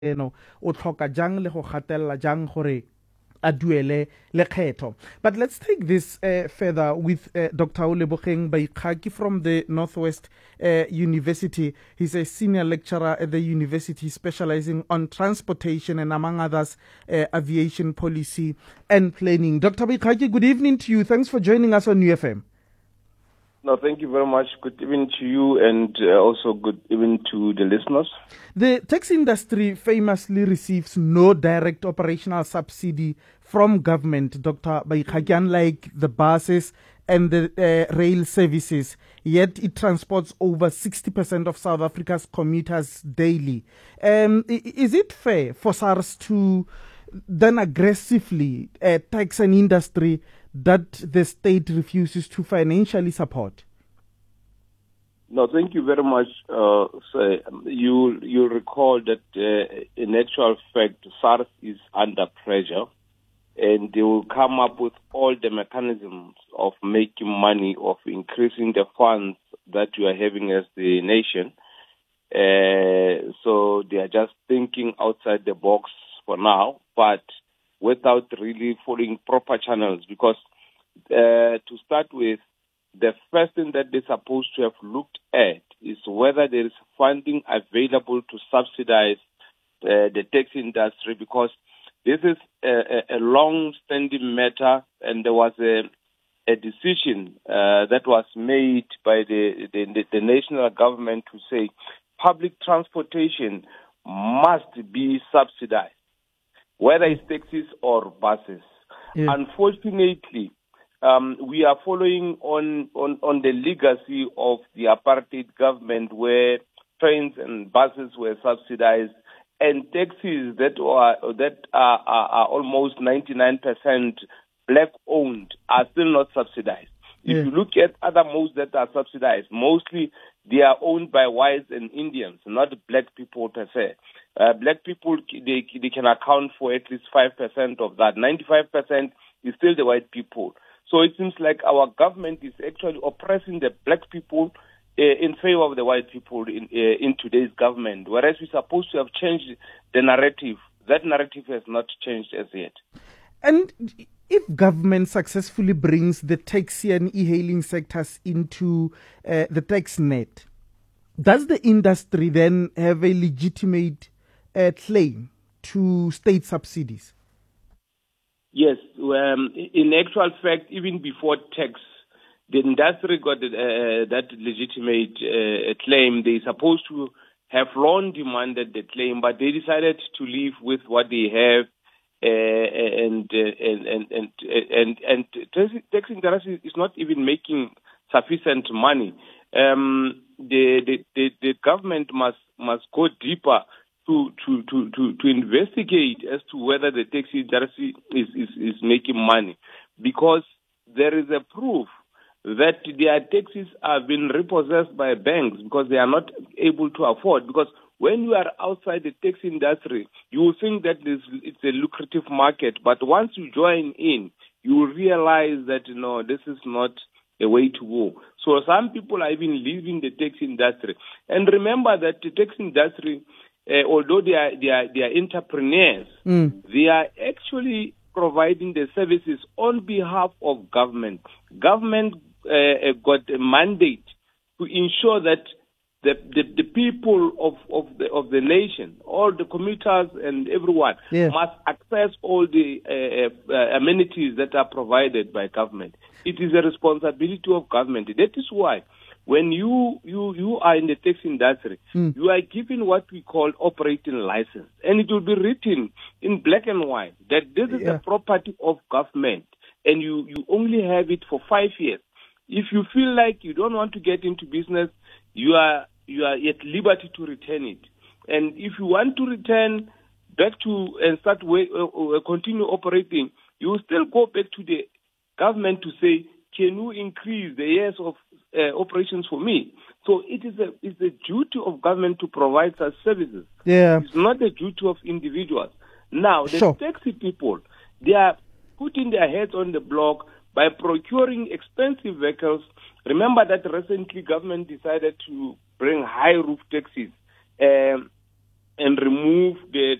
o tlhoka jang le go gatella jang gore a duele lekgetho. But let's take this further with Dr. Olebogeng Baikaki from the Northwest University. He's a senior lecturer at the university specializing on transportation and, among others, aviation policy and planning. Dr. Baikaki, good evening to you. Thanks for joining us on UFM. No, thank you very much. Good evening to you, and also good evening to the listeners. The taxi industry famously receives no direct operational subsidy from government, Dr. Baikaki, unlike the buses and the rail services, yet it transports over 60% of South Africa's commuters daily. Is it fair for SARS to then aggressively tax an industry that the state refuses to financially support? No, thank you very much. Sir. You recall that in actual fact, SARS is under pressure, and they will come up with all the mechanisms of making money, of increasing the funds that you are having as the nation. So they are just thinking outside the box for now, but without really following proper channels, because to start with, the first thing that they're supposed to have looked at is whether there is funding available to subsidize the taxi industry, because this is a long-standing matter, and there was a decision that was made by the national government to say public transportation must be subsidized, whether it's taxis or buses. Yeah. Unfortunately, we are following on the legacy of the apartheid government, where trains and buses were subsidized, and taxis that are almost 99% black-owned are still not subsidized. Yeah. If you look at other modes that are subsidized, mostly they are owned by whites and Indians, not black people per se. Black people, they can account for at least 5% of that. 95% is still the white people. So it seems like our government is actually oppressing the black people in favor of the white people in today's government, whereas we're supposed to have changed the narrative. That narrative has not changed as yet. And if government successfully brings the taxi and e-hailing sectors into the tax net, does the industry then have a legitimate claim to state subsidies? Yes. In actual fact, even before tax, the industry got that legitimate claim. They're supposed to have long demanded the claim, but they decided to live with what they have, and taxi industry is not even making sufficient money. The government must go deeper to investigate as to whether the taxi industry is making money, because there is a proof that their taxis are being repossessed by banks because they are not able to afford. Because when you are outside the taxi industry, you will think that it's a lucrative market, but once you join in, you will realize that this is not the way to go. So some people are even leaving the taxi industry. And remember that the taxi industry, although they are entrepreneurs, they are actually providing the services on behalf of government. Government got a mandate to ensure that the people of the nation, all the commuters and everyone, must access all the amenities that are provided by government. It is a responsibility of government. That is why when you are in the taxi industry, you are given what we call operating license, and it will be written in black and white that this is the property of government, and you only have it for 5 years. If you feel like you don't want to get into business, you are at liberty to return it. And if you want to return back to and start continue operating, you will still go back to the government to say, can you increase the years of operations for me? So it's the duty of government to provide such services. Yeah. It's not the duty of individuals. Now, the taxi people, they are putting their heads on the block by procuring expensive vehicles. Remember that recently government decided to bring high roof taxis. and remove the